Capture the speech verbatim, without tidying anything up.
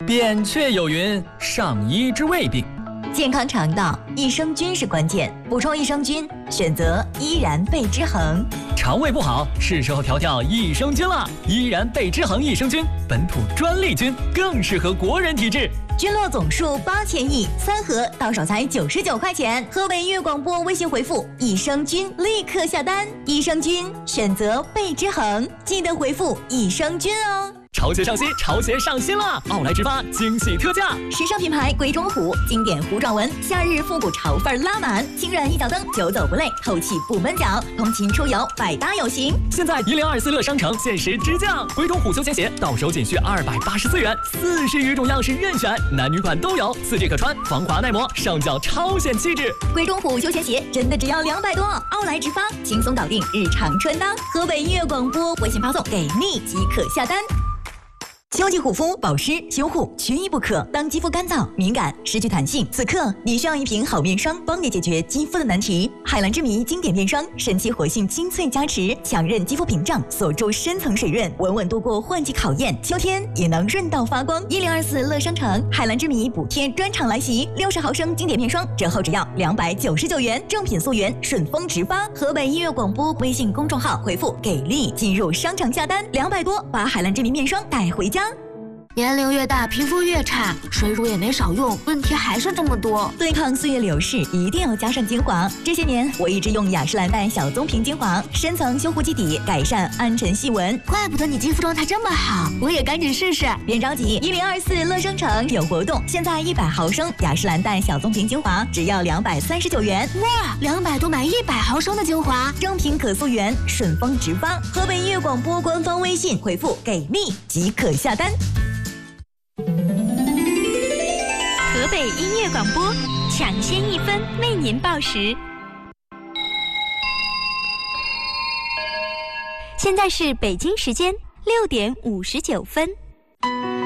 扁鹊有云：上医治未病。 健康肠道，益生菌是关键。补充益生菌，选择依然贝之恒。 肠胃不好，是时候调调益生菌了。依然贝之恒益生菌，本土专利菌，更适合国人体质。 菌落总数八千亿，三盒到手才九十九块钱。河北粤广播微信回复益生菌，立刻下单。益生菌选择贝之恒，记得回复益生菌哦。 潮鞋上新，潮鞋上新了！奥莱直发惊喜特价， 时尚品牌鬼冢虎，经典糊状纹，夏日复古潮范拉满，轻软一脚蹬，久走不累，透气不闷脚，通勤出游百搭有型。 现在一零二四乐商城限时直降，鬼冢虎休闲鞋到手仅需二百八十四元，四十余种样式任选，男女款都有，四季可穿，防滑耐磨，上脚超显气质。 鬼冢虎休闲鞋真的只要两百多，奥莱直发轻松搞定日常穿搭。河北音乐广播微信发送给你即可下单。秋季护肤保湿修护缺一不可。当肌肤干燥、敏感、失去弹性，此刻你需要一瓶好面霜，帮你解决肌肤的难题。海蓝之谜经典面霜，神奇活性精粹加持，强韧肌肤屏障，锁住深层水润，稳稳度过换季考验。秋天也能润到发光。一零二四乐商城海蓝之谜补贴专场来袭，六十毫升经典面霜折后只要两百九十九元，正品溯源，顺丰直发。河北音乐广播微信公众号回复给力进入商场下单，两百多把海蓝之谜面霜带回家。 年龄越大，皮肤越差，水乳也没少用，问题还是这么多。 对抗岁月流逝，一定要加上精华。这些年，我一直用雅诗兰黛小棕瓶精华，深层修护基底，改善暗沉细纹。 怪不得你肌肤状态这么好，我也赶紧试试。 别着急，一零二四乐商城有活动，现在一百毫升雅诗兰黛小棕瓶精华只要两百三十九元。 哇，两百多买一百毫升的精华， 正品可溯源，顺丰直发。河北音乐广播官方微信回复给力即可下单。 河北音乐广播抢先一分为您报时，现在是北京时间六点五十九分。